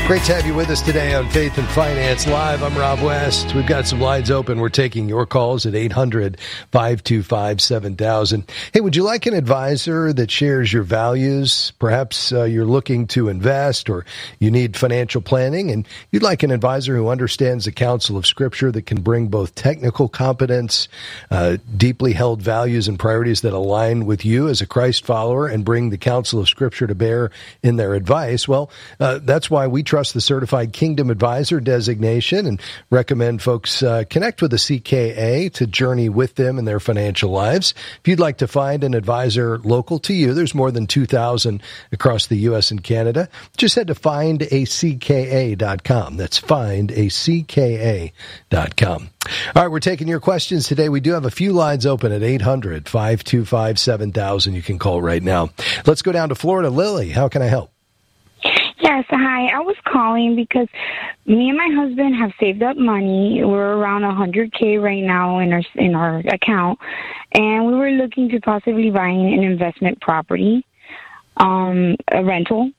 Great to have you with us today on Faith and Finance Live. I'm Rob West. We've got some lines open. We're taking your calls at 800-525-7000. Hey, would you like an advisor that shares your values? Perhaps you're looking to invest or you need financial planning, and you'd like an advisor who understands the counsel of Scripture that can bring both technical competence, deeply held values and priorities that align with you as a Christ follower and bring the counsel of Scripture to bear in their advice. Well, that's why we trust the Certified Kingdom Advisor designation and recommend folks connect with a CKA to journey with them in their financial lives. If you'd like to find an advisor local to you, there's more than 2,000 across the U.S. and Canada. Just head to findacka.com. That's findacka.com. All right, we're taking your questions today. We do have a few lines open at 800-525-7000. You can call right now. Let's go down to Florida. Lily, how can I help? Yes, hi. I was calling because me and my husband have saved up money. We're around $100K right now in our account, and we were looking to possibly buying an investment property, a rental.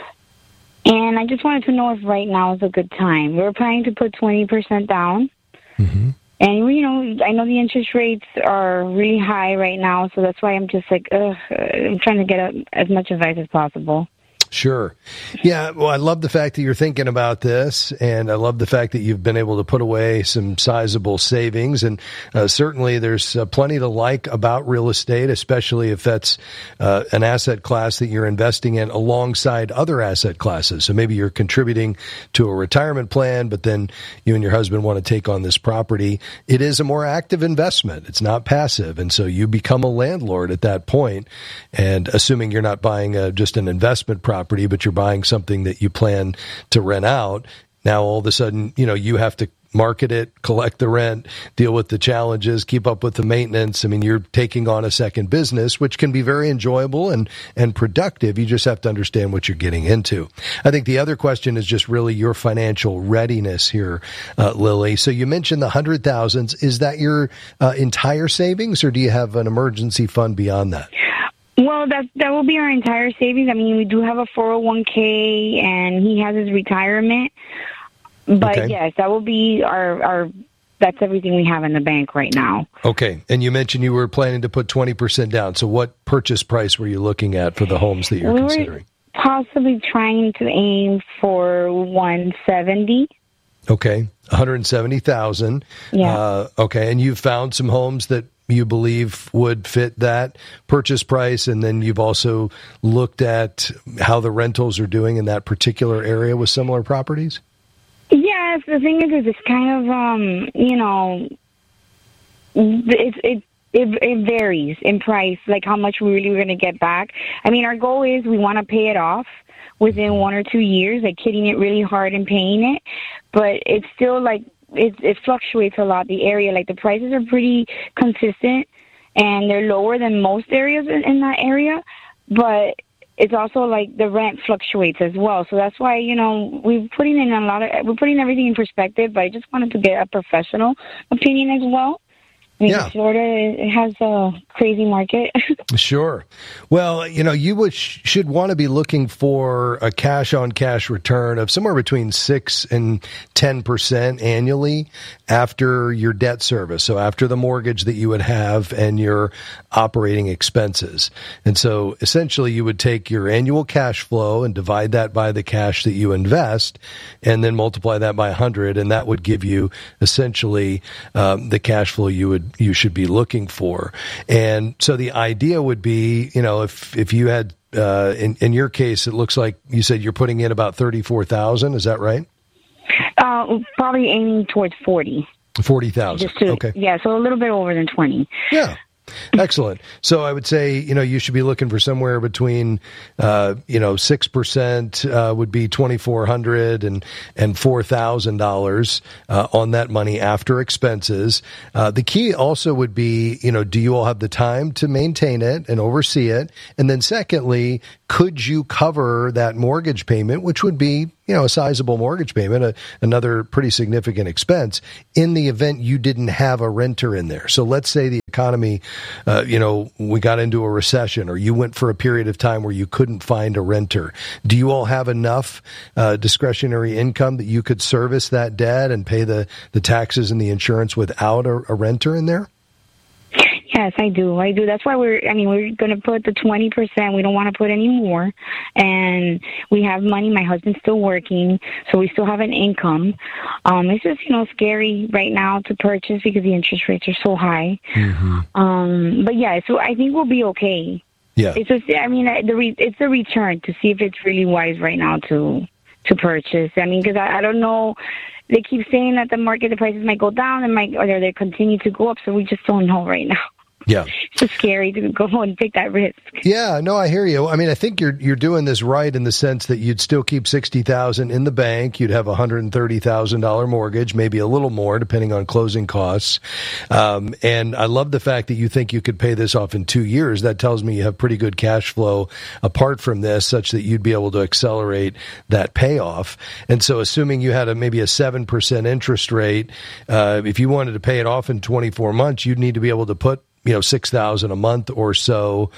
And I just wanted to know if right now is a good time. We're planning to put 20% down. Mm-hmm. And, I know the interest rates are really high right now, so that's why I'm just like, I'm trying to get as much advice as possible. Sure. Yeah, well, I love the fact that you're thinking about this, and I love the fact that you've been able to put away some sizable savings, and certainly there's plenty to like about real estate, especially if that's an asset class that you're investing in alongside other asset classes. So maybe you're contributing to a retirement plan, but then you and your husband want to take on this property. It is a more active investment. It's not passive, and so you become a landlord at that point, and assuming you're not buying just an investment property, but you're buying something that you plan to rent out. Now, all of a sudden, you have to market it, collect the rent, deal with the challenges, keep up with the maintenance. I mean, you're taking on a second business, which can be very enjoyable and productive. You just have to understand what you're getting into. I think the other question is just really your financial readiness here, Lily. So you mentioned the $100,000. Is that your entire savings, or do you have an emergency fund beyond that? Well, that will be our entire savings. I mean, we do have a 401k, and he has his retirement. But okay. Yes, that will be our. That's everything we have in the bank right now. Okay, and you mentioned you were planning to put 20% down. So, what purchase price were you looking at for the homes that you're considering? Possibly trying to aim for 170. Okay, 170,000. Yeah. Okay, and you've found some homes that you believe would fit that purchase price, and then you've also looked at how the rentals are doing in that particular area with similar properties? Yes, the thing is it's kind of, it varies in price, like how much we really were going to get back. I mean, our goal is we want to pay it off within 1 or 2 years, like hitting it really hard and paying it, but it's still like, it fluctuates a lot, the area. Like, the prices are pretty consistent, and they're lower than most areas in that area, but it's also like the rent fluctuates as well. So that's why, we're putting everything in perspective, but I just wanted to get a professional opinion as well. I mean, yeah. Florida, it has a crazy market. Sure. Well, you should want to be looking for a cash-on-cash return of somewhere between 6 and 10% annually after your debt service, so after the mortgage that you would have and your operating expenses. And so essentially you would take your annual cash flow and divide that by the cash that you invest, and then multiply that by 100, and that would give you essentially the cash flow you should be looking for. And so the idea would be, if you had, in your case, it looks like you said you're putting in about 34,000. Is that right? Probably aiming towards 40. 40,000. Okay. Yeah, so a little bit over than 20. Yeah. Excellent. So I would say, you should be looking for somewhere between, 6% would be $2,400 and $4,000 on that money after expenses. The key also would be, do you all have the time to maintain it and oversee it? And then secondly, could you cover that mortgage payment, which would be, a sizable mortgage payment, another pretty significant expense, in the event you didn't have a renter in there? So let's say the economy, we got into a recession, or you went for a period of time where you couldn't find a renter. Do you all have enough discretionary income that you could service that debt and pay the taxes and the insurance without a renter in there? Yes, I do. That's why we're going to put the 20%. We don't want to put any more. And we have money. My husband's still working, so we still have an income. It's just, scary right now to purchase because the interest rates are so high. Mm-hmm. But yeah, so I think we'll be okay. Yeah. It's just, it's the return to see if it's really wise right now to purchase. Because I don't know. They keep saying that the prices might go down or they continue to go up, so we just don't know right now. Yeah. It's just scary to go and take that risk. Yeah, no, I hear you. I think you're doing this right in the sense that you'd still keep $60,000 in the bank. You'd have a $130,000 mortgage, maybe a little more depending on closing costs. And I love the fact that you think you could pay this off in 2 years. That tells me you have pretty good cash flow apart from this, such that you'd be able to accelerate that payoff. And so assuming you had maybe a 7% interest rate, if you wanted to pay it off in 24 months, you'd need to be able to put $6,000 a month or so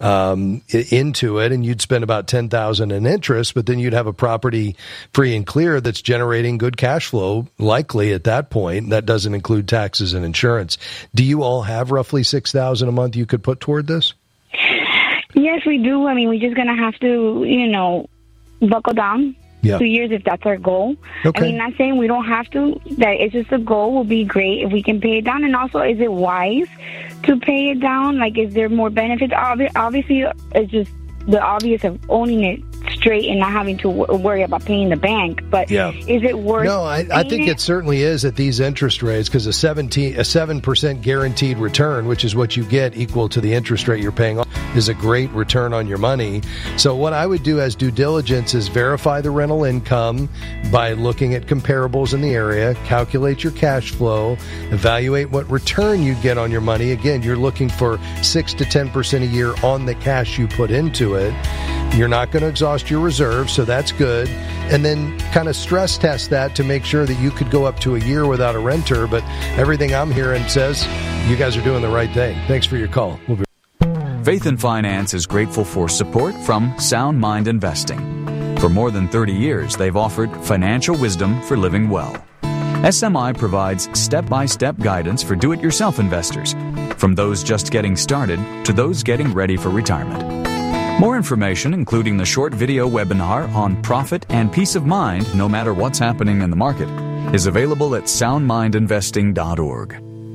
into it, and you'd spend about $10,000 in interest, but then you'd have a property free and clear that's generating good cash flow, likely at that point. That doesn't include taxes and insurance. Do you all have roughly $6,000 a month you could put toward this? Yes, we do. We're just going to have to, buckle down. Yeah. 2 years if that's our goal. Okay. Not saying we don't have to. That it's just a goal will be great if we can pay it down. And also, is it wise to pay it down? Is there more benefits? Obviously, it's just the obvious of owning it straight and not having to worry about paying the bank. But is it worth? No, I think it certainly is at these interest rates, because a 7% guaranteed return, which is what you get equal to the interest rate you're paying off, is a great return on your money. So what I would do as due diligence is verify the rental income by looking at comparables in the area, calculate your cash flow, evaluate what return you get on your money. Again, you're looking for 6 to 10% a year on the cash you put into it. You're not going to exhaust your reserves, so that's good. And then kind of stress test that to make sure that you could go up to a year without a renter. But everything I'm hearing says you guys are doing the right thing. Thanks for your call. Faith and Finance is grateful for support from Sound Mind Investing. For more than 30 years, they've offered financial wisdom for living well. SMI provides step-by-step guidance for do-it-yourself investors, from those just getting started to those getting ready for retirement. More information, including the short video webinar on profit and peace of mind no matter what's happening in the market, is available at soundmindinvesting.org.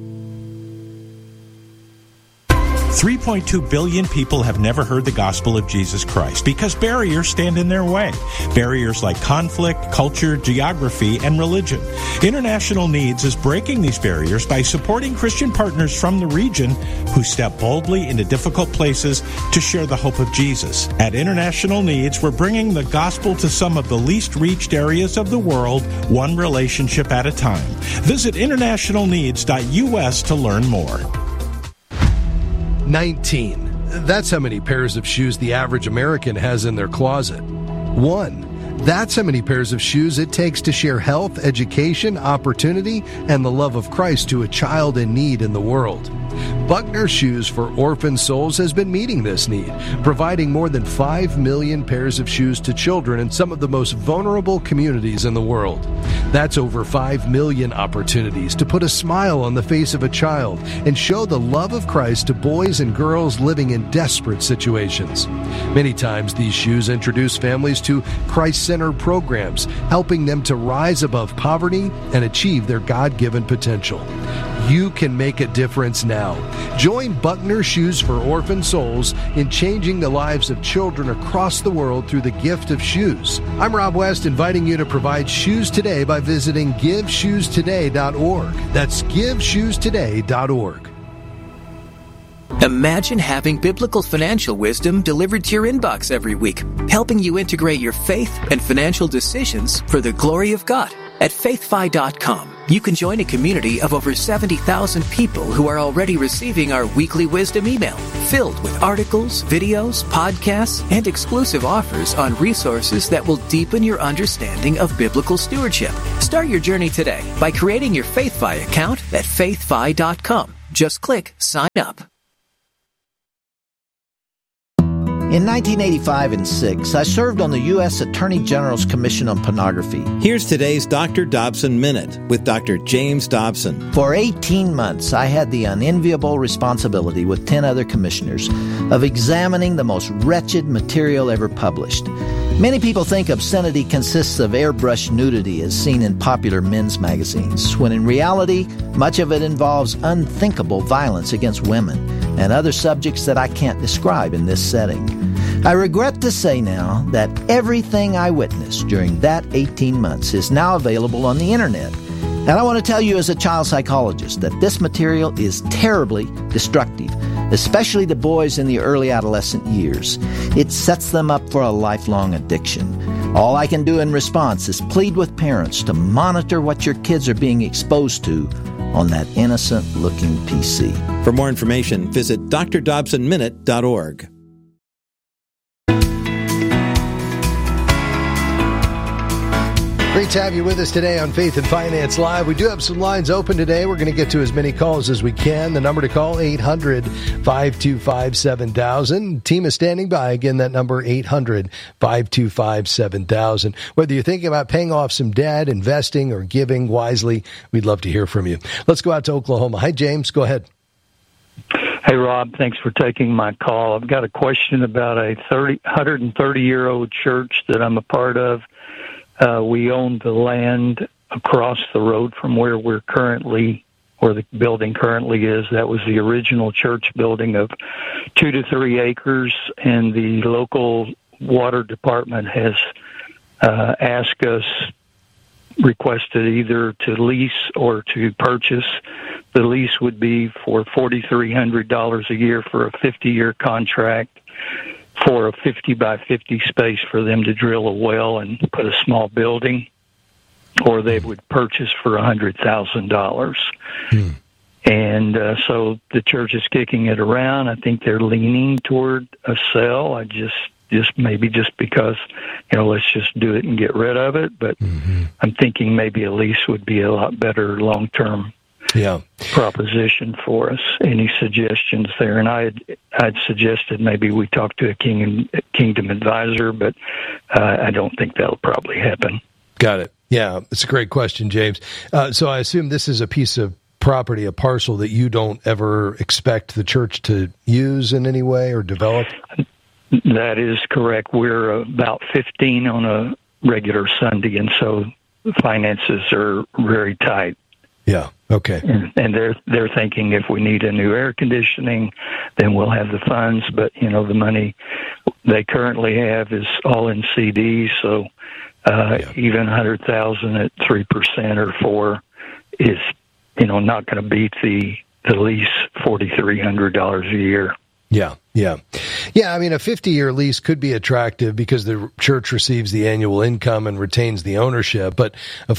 3.2 billion people have never heard the gospel of Jesus Christ because barriers stand in their way. Barriers like conflict, culture, geography, and religion. International Needs is breaking these barriers by supporting Christian partners from the region who step boldly into difficult places to share the hope of Jesus. At International Needs, we're bringing the gospel to some of the least reached areas of the world, one relationship at a time. Visit internationalneeds.us to learn more. 19. That's how many pairs of shoes the average American has in their closet. 1. That's how many pairs of shoes it takes to share health, education, opportunity, and the love of Christ to a child in need in the world. Buckner Shoes for Orphan Souls has been meeting this need, providing more than 5 million pairs of shoes to children in some of the most vulnerable communities in the world. That's over 5 million opportunities to put a smile on the face of a child and show the love of Christ to boys and girls living in desperate situations. Many times these shoes introduce families to Christ-centered programs, helping them to rise above poverty and achieve their God-given potential. You can make a difference now. Join Buckner Shoes for Orphan Souls in changing the lives of children across the world through the gift of shoes. I'm Rob West, inviting you to provide shoes today by visiting GiveShoesToday.org. That's GiveShoesToday.org. Imagine having biblical financial wisdom delivered to your inbox every week, helping you integrate your faith and financial decisions for the glory of God. At faithfi.com, you can join a community of over 70,000 people who are already receiving our weekly wisdom email, filled with articles, videos, podcasts, and exclusive offers on resources that will deepen your understanding of biblical stewardship. Start your journey today by creating your FaithFi account at faithfi.com. Just click Sign Up. In 1985 and 6, I served on the U.S. Attorney General's Commission on Pornography. Here's today's Dr. Dobson Minute with Dr. James Dobson. For 18 months, I had the unenviable responsibility with 10 other commissioners of examining the most wretched material ever published. Many people think obscenity consists of airbrushed nudity as seen in popular men's magazines, when in reality, much of it involves unthinkable violence against women and other subjects that I can't describe in this setting. I regret to say now that everything I witnessed during that 18 months is now available on the internet. And I want to tell you as a child psychologist that this material is terribly destructive, especially to boys in the early adolescent years. It sets them up for a lifelong addiction. All I can do in response is plead with parents to monitor what your kids are being exposed to on that innocent-looking PC. For more information, visit drdobsonminute.org. Great to have you with us today on Faith and Finance Live. We do have some lines open today. We're going to get to as many calls as we can. The number to call, 800-525-7000. Team is standing by. Again, that number, 800-525-7000. Whether you're thinking about paying off some debt, investing, or giving wisely, we'd love to hear from you. Let's go out to Oklahoma. Hi, James. Go ahead. Hey, Rob. Thanks for taking my call. I've got a question about a 130-year-old church that I'm a part of. We own the land across the road from where the building currently is. That was the original church building of 2 to 3 acres, and the local water department has requested either to lease or to purchase. The lease would be for $4,300 a year for a 50-year contract, for a 50 by 50 space for them to drill a well and put a small building, or they would purchase for $100,000. And so the church is kicking it around. I think they're leaning toward a sale. I just maybe just because, let's just do it and get rid of it. But I'm thinking maybe a lease would be a lot better long-term proposition for us. Any suggestions there? And I'd suggested maybe we talk to a Kingdom advisor, but I don't think that'll probably happen. Got it. Yeah, it's a great question, James. So I assume this is a piece of property, a parcel that you don't ever expect the church to use in any way or develop? That is correct. We're about 15 on a regular Sunday, and so the finances are very tight. Yeah. Okay. And they're thinking if we need a new air conditioning, then we'll have the funds. But the money they currently have is all in CDs. So even $100,000 at 3% or 4% is not going to beat the lease $4,300 a year. Yeah. I mean, a 50-year lease could be attractive because the church receives the annual income and retains the ownership. But a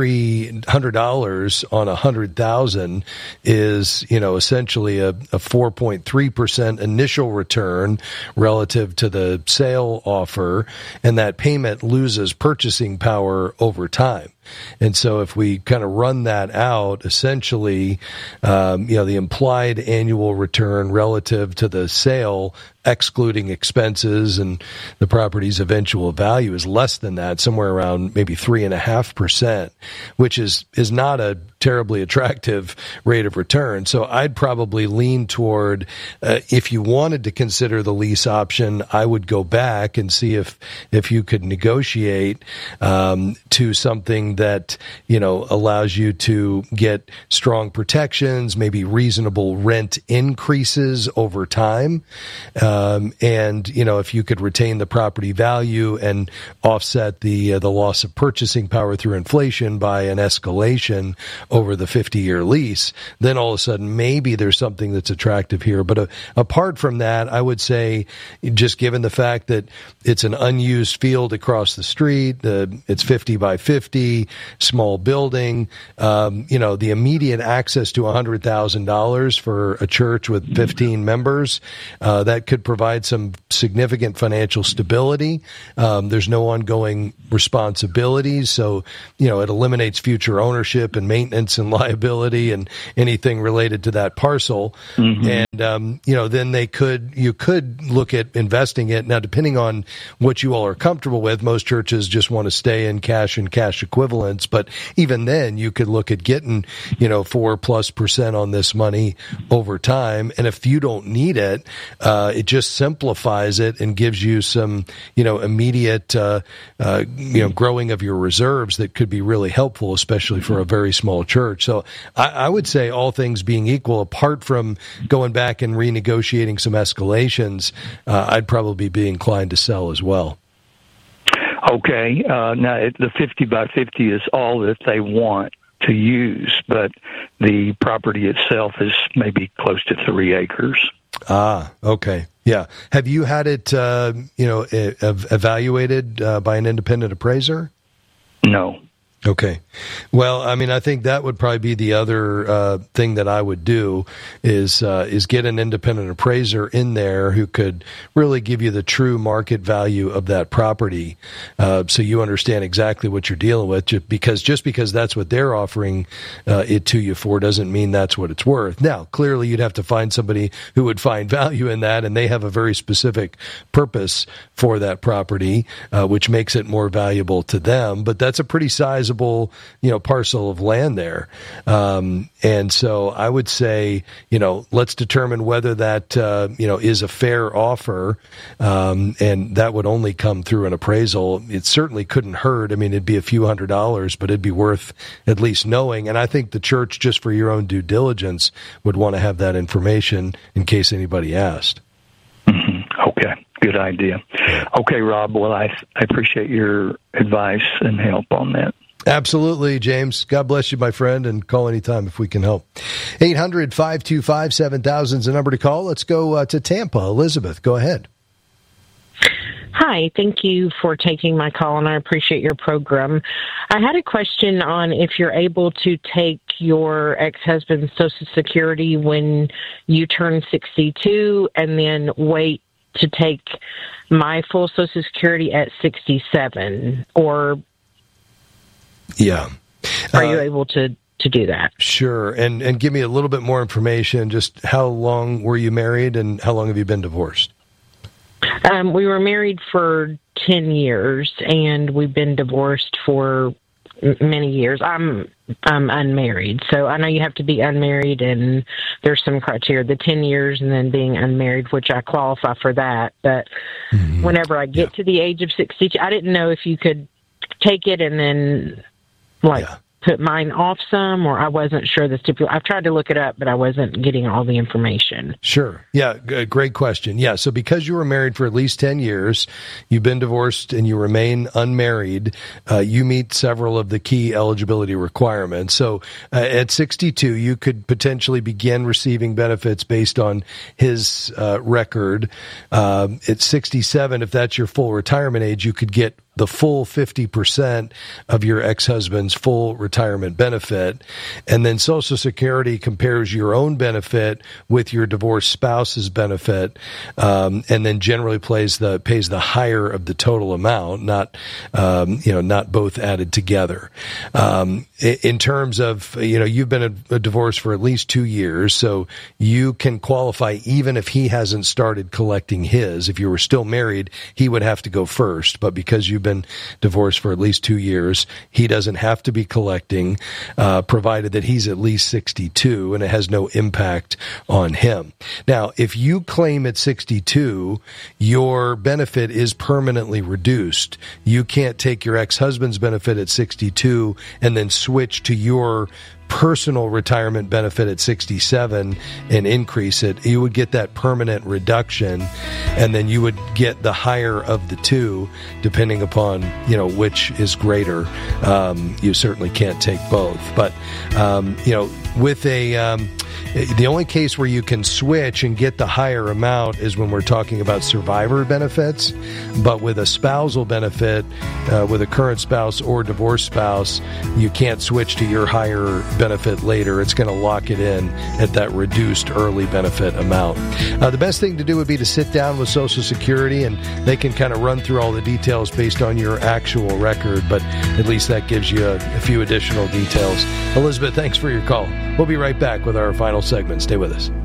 $4,300 on $100,000 is, essentially a 4.3% initial return relative to the sale offer, and that payment loses purchasing power over time. And so if we kind of run that out, essentially, the implied annual return relative to the sale, excluding expenses and the property's eventual value, is less than that, somewhere around maybe 3.5%, which is not a terribly attractive rate of return. So I'd probably lean toward, if you wanted to consider the lease option, I would go back and see if you could negotiate to something that, allows you to get strong protections, maybe reasonable rent increases over time. And, if you could retain the property value and offset the loss of purchasing power through inflation by an escalation over the 50-year lease, then all of a sudden maybe there's something that's attractive here. But apart from that, I would say, just given the fact that it's an unused field across the street, it's 50 by 50, small building, the immediate access to $100,000 for a church with 15 members, that could provide some significant financial stability. There's no ongoing responsibilities, so it eliminates future ownership and maintenance maintenance and liability and anything related to that parcel. And, then you could look at investing it. Now, depending on what you all are comfortable with, most churches just want to stay in cash and cash equivalents. But even then, you could look at getting, 4+% on this money over time. And if you don't need it, it just simplifies it and gives you some, immediate, growing of your reserves that could be really helpful, especially for a very small church. So I would say, all things being equal, apart from going back and renegotiating some escalations, I'd probably be inclined to sell as well. Okay. Now, the 50 by 50 is all that they want to use, but the property itself is maybe close to 3 acres. Ah, okay. Yeah. Have you had it, evaluated by an independent appraiser? No. Okay. Well, I think that would probably be the other thing that I would do is get an independent appraiser in there who could really give you the true market value of that property, so you understand exactly what you're dealing with. Just because that's what they're offering it to you for doesn't mean that's what it's worth. Now, clearly, you'd have to find somebody who would find value in that, and they have a very specific purpose for that property, which makes it more valuable to them. But that's a pretty sizable parcel of land there. And so I would say, let's determine whether that, is a fair offer. And that would only come through an appraisal. It certainly couldn't hurt. It'd be a few $100s, but it'd be worth at least knowing. And I think the church, just for your own due diligence, would want to have that information in case anybody asked. Okay. Good idea. Okay, Rob. Well, I appreciate your advice and help on that. Absolutely, James. God bless you, my friend, and call anytime if we can help. 800-525-7000 is the number to call. Let's go to Tampa. Elizabeth, go ahead. Hi, thank you for taking my call, and I appreciate your program. I had a question on if you're able to take your ex-husband's Social Security when you turn 62 and then wait to take my full Social Security at 67, or... Yeah. Are you able to do that? Sure. And give me a little bit more information. Just how long were you married and how long have you been divorced? We were married for 10 years and we've been divorced for many years. I'm unmarried. So I know you have to be unmarried and there's some criteria, the 10 years and then being unmarried, which I qualify for that. But whenever I get to the age of 62, I didn't know if you could take it and then put mine off some, or I wasn't sure the stipulation. I've tried to look it up, but I wasn't getting all the information. Sure. Yeah, great question. Yeah, so because you were married for at least 10 years, you've been divorced and you remain unmarried, you meet several of the key eligibility requirements. So at 62, you could potentially begin receiving benefits based on his record. At 67, if that's your full retirement age, you could get the full 50% of your ex-husband's full retirement benefit. And then Social Security compares your own benefit with your divorced spouse's benefit, and then generally pays the higher of the total amount, not both added together. In terms of, you've been a divorce for at least 2 years, so you can qualify even if he hasn't started collecting his. If you were still married, he would have to go first, but because you've been divorced for at least 2 years, he doesn't have to be collecting, provided that he's at least 62 and it has no impact on him. Now, if you claim at 62, your benefit is permanently reduced. You can't take your ex-husband's benefit at 62 and then switch to your personal retirement benefit at 67 and increase it. You would get that permanent reduction, and then you would get the higher of the two, depending upon, which is greater. You certainly can't take both. But, with The only case where you can switch and get the higher amount is when we're talking about survivor benefits. But with a spousal benefit, with a current spouse or divorced spouse, you can't switch to your higher benefit later. It's going to lock it in at that reduced early benefit amount. The best thing to do would be to sit down with Social Security, and they can kind of run through all the details based on your actual record, but at least that gives you a few additional details. Elizabeth, thanks for your call. We'll be right back with our final segment. Stay with us.